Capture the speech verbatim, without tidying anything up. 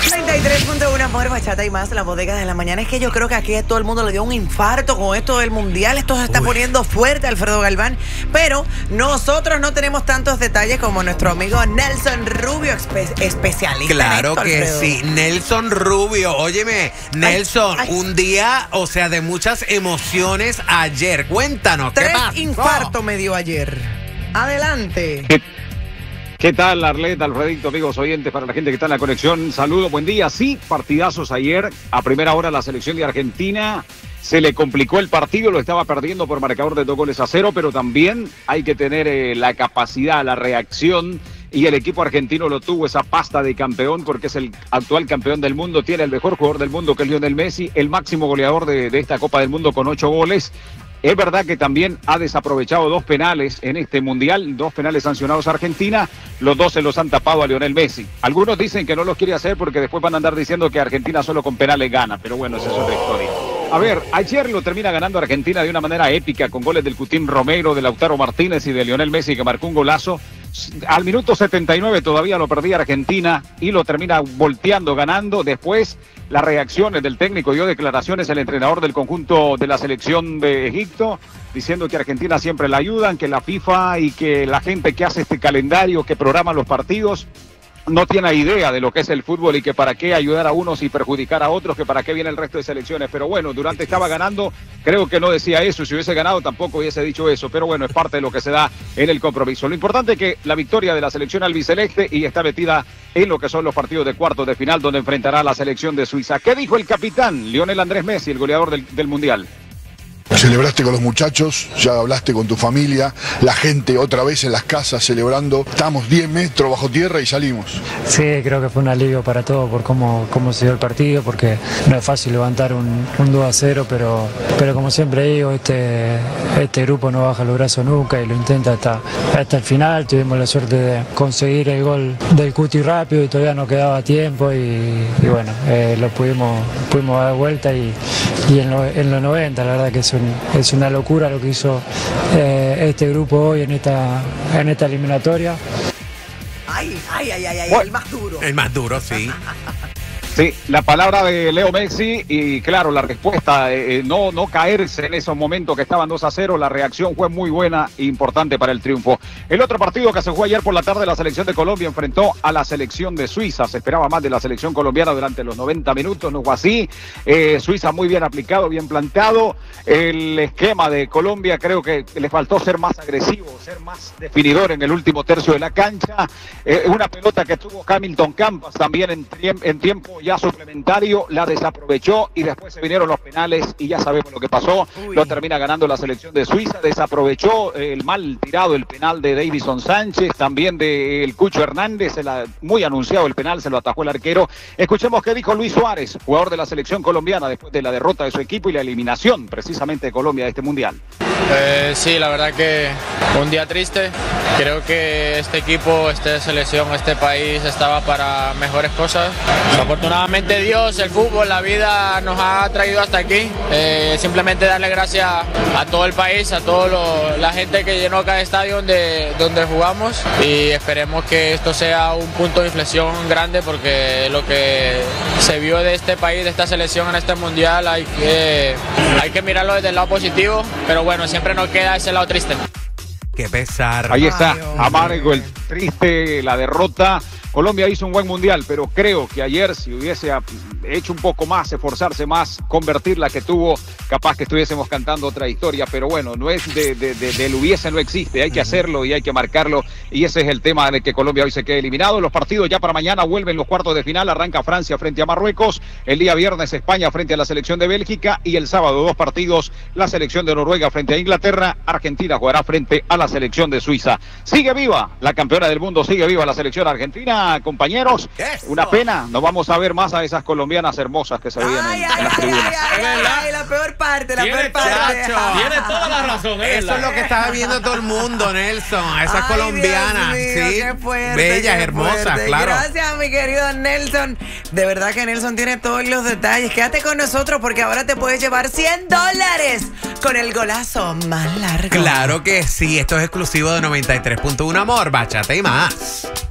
noventa y tres punto uno, amor, bachata y más, la bodega de la mañana. Es que yo creo que aquí a todo el mundo le dio un infarto con esto del mundial. Esto se está Uy. poniendo fuerte, Alfredo Galván. Pero nosotros no tenemos tantos detalles como nuestro amigo Nelson Rubio, espe especialista. Claro en esto, que Alfredo. sí. Nelson Rubio, óyeme, Nelson, ay, ay. un día, o sea, de muchas emociones ayer. Cuéntanos, Tres ¿qué pasó? infartos me dio ayer. Adelante. ¿Qué, ¿Qué tal, Arleta, Alfredito, amigos oyentes, para la gente que está en la conexión? Saludos, buen día. Sí, partidazos ayer. A primera hora la selección de Argentina se le complicó el partido, lo estaba perdiendo por marcador de dos goles a cero, pero también hay que tener eh, la capacidad, la reacción, y el equipo argentino lo tuvo, esa pasta de campeón, porque es el actual campeón del mundo, tiene el mejor jugador del mundo, que es Lionel Messi, el máximo goleador de, de esta Copa del Mundo con ocho goles. Es verdad que también ha desaprovechado dos penales en este Mundial, dos penales sancionados a Argentina, los dos se los han tapado a Lionel Messi. Algunos dicen que no los quiere hacer porque después van a andar diciendo que Argentina solo con penales gana, pero bueno, esa es otra historia. A ver, ayer lo termina ganando Argentina de una manera épica con goles del Cutín Romero, de Lautaro Martínez y de Lionel Messi, que marcó un golazo. Al minuto setenta y nueve todavía lo perdía Argentina y lo termina volteando, ganando. Después las reacciones del técnico, dio declaraciones el entrenador del conjunto de la selección de Egipto, diciendo que Argentina siempre la ayudan, que la FIFA y que la gente que hace este calendario, que programa los partidos, no tiene idea de lo que es el fútbol y que para qué ayudar a unos y perjudicar a otros, que para qué viene el resto de selecciones. Pero bueno, Durante estaba ganando, creo que no decía eso, si hubiese ganado tampoco hubiese dicho eso, pero bueno, es parte de lo que se da en el compromiso. Lo importante es que la victoria de la selección albiceleste y está metida en lo que son los partidos de cuartos de final, donde enfrentará a la selección de Suiza. ¿Qué dijo el capitán Lionel Andrés Messi, el goleador del, del Mundial? Celebraste con los muchachos, ya hablaste con tu familia, la gente otra vez en las casas celebrando. Estamos diez metros bajo tierra y salimos. Sí, creo que fue un alivio para todos por cómo, cómo se dio el partido, porque no es fácil levantar un, un dos a cero, pero, pero como siempre digo, este, este grupo no baja los brazos nunca y lo intenta hasta, hasta el final. Tuvimos la suerte de conseguir el gol del Cuti rápido y todavía no quedaba tiempo y, y bueno, eh, lo pudimos, pudimos dar vuelta y, y en, lo, en los noventa, la verdad que es un Es una locura lo que hizo eh, este grupo hoy en esta, en esta eliminatoria. Ay, ay, ay, ay, ay, bueno, el más duro. El más duro, sí. Sí, la palabra de Leo Messi y claro, la respuesta, eh, no, no caerse en esos momentos que estaban dos a cero, la reacción fue muy buena e importante para el triunfo. El otro partido que se jugó ayer por la tarde, la selección de Colombia enfrentó a la selección de Suiza. Se esperaba más de la selección colombiana durante los noventa minutos, no fue así. Eh, Suiza muy bien aplicado, bien planteado. El esquema de Colombia creo que le faltó ser más agresivo, ser más definidor en el último tercio de la cancha. Eh, una pelota que tuvo Hamilton Campas también en, en tiempo ya suplementario, la desaprovechó y después se vinieron los penales y ya sabemos lo que pasó. Uy. Lo termina ganando la selección de Suiza, desaprovechó el mal tirado, el penal de Davison Sánchez, también del Cucho Hernández, se la, muy anunciado el penal, se lo atajó el arquero. Escuchemos qué dijo Luis Suárez, jugador de la selección colombiana, después de la derrota de su equipo y la eliminación precisamente de Colombia de este mundial. Eh, sí, la verdad que un día triste. Creo que este equipo, esta selección, este país estaba para mejores cosas. Afortunadamente Dios, el fútbol, la vida nos ha traído hasta aquí. Eh, simplemente darle gracias a todo el país, a toda la gente que llenó cada estadio donde, donde jugamos y esperemos que esto sea un punto de inflexión grande porque lo que se vio de este país, de esta selección en este mundial, hay que, hay que mirarlo desde el lado positivo, pero bueno, siempre nos queda ese lado triste. Qué pesar. Ahí está, Ay, amargo, el triste, la derrota. Colombia hizo un buen mundial, pero creo que ayer si hubiese hecho un poco más, esforzarse más, convertir la que tuvo, capaz que estuviésemos cantando otra historia, pero bueno, no es de, de, de, del hubiese, no existe, hay que hacerlo y hay que marcarlo y ese es el tema en el que Colombia hoy se quede eliminado. Los partidos ya para mañana vuelven los cuartos de final, arranca Francia frente a Marruecos, el día viernes España frente a la selección de Bélgica y el sábado dos partidos, la selección de Noruega frente a Inglaterra, Argentina jugará frente a la selección de Suiza. Sigue viva la campeona del mundo, sigue viva la selección argentina. Compañeros, Eso. Una pena, no vamos a ver más a esas colombianas hermosas que se veían Ay, en, ay, en las ay, tribunas. ay, ay, ay, la peor parte, la Tiene peor parte. chacho, tiene toda la razón. ¿eh? Eso es lo que estaba viendo todo el mundo, Nelson. A esas Ay, colombianas, Dios mío, sí. qué fuerte, Bellas, qué hermosas, fuerte. claro. Gracias, mi querido Nelson. De verdad que Nelson tiene todos los detalles. Quédate con nosotros porque ahora te puedes llevar cien dólares con el golazo más largo. Claro que sí, esto es exclusivo de noventa y tres punto uno, amor, bachata y más.